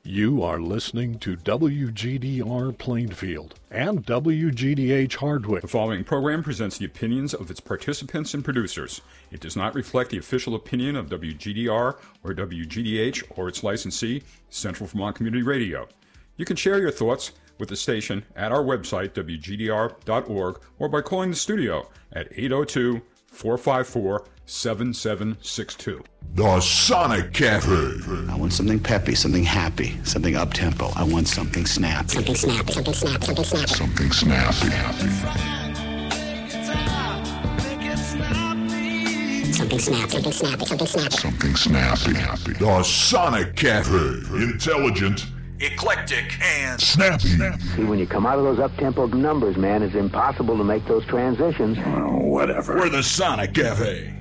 You are listening to WGDR Plainfield and WGDH Hardwick. The following program presents the opinions of its participants and producers. It does not reflect the official opinion of WGDR or WGDH or its licensee, Central Vermont Community Radio. You can share your thoughts with the station at our website, WGDR.org, or by calling the studio at 802-454-7762. The Sonic Cafe. I want something peppy, something happy, something up-tempo. I want something snappy. Something snappy. Something snappy. Something snappy. The Sonic Cafe. Intelligent, eclectic, and snappy. See, when you come out of those up-tempo numbers, man, it's impossible to make those transitions. Oh, whatever. We're the Sonic Cafe.